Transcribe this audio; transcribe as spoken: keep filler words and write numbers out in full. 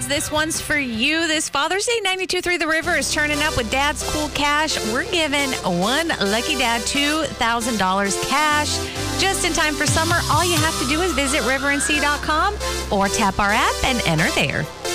this one's for you. This Father's Day, ninety-two point three The River is turning up with Dad's Cool Cash. We're giving one lucky dad two thousand dollars cash just in time for summer. All you have to do is visit river n c dot com or tap our app and enter there.